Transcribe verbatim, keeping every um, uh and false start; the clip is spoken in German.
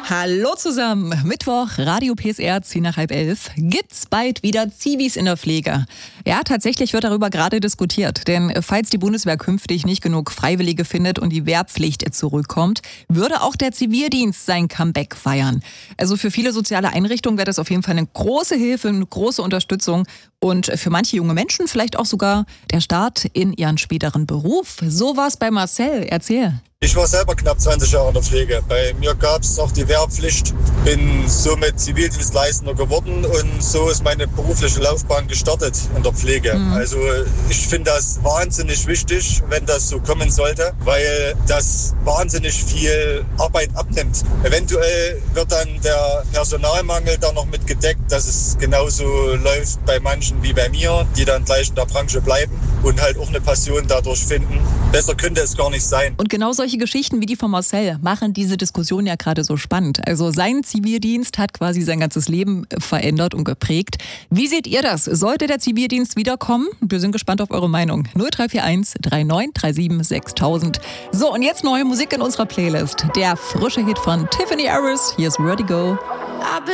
Hallo zusammen, Mittwoch, Radio P S R, zehn nach halb elf. Gibt's bald wieder Zivis in der Pflege? Ja, tatsächlich wird darüber gerade diskutiert. Denn falls die Bundeswehr künftig nicht genug Freiwillige findet und die Wehrpflicht zurückkommt, würde auch der Zivildienst sein Comeback feiern. Also für viele soziale Einrichtungen wäre das auf jeden Fall eine große Hilfe, eine große Unterstützung. Und für manche junge Menschen vielleicht auch sogar der Start in ihren späteren Beruf. So war's bei Marcel. Erzähl. Ich war selber knapp zwanzig Jahre in der Pflege. Bei mir gab es auch die Wehrpflicht, bin somit Zivildienstleistender geworden und so ist meine berufliche Laufbahn gestartet in der Pflege. Mhm. Also ich finde das wahnsinnig wichtig, wenn das so kommen sollte, weil das wahnsinnig viel Arbeit abnimmt. Eventuell wird dann der Personalmangel da noch mit gedeckt, dass es genauso läuft bei manchen wie bei mir, die dann gleich in der Branche bleiben und halt auch eine Passion dadurch finden. Besser könnte es gar nicht sein. Und genau solche Geschichten wie die von Marcel machen diese Diskussion ja gerade so spannend. Also sein Zivildienst hat quasi sein ganzes Leben verändert und geprägt. Wie seht ihr das? Sollte der Zivildienst wiederkommen? Wir sind gespannt auf eure Meinung. null drei vier eins drei neun drei sieben sechstausend. So, und jetzt neue Musik in unserer Playlist. Der frische Hit von Tiffany Harris. Hier ist Vertigo.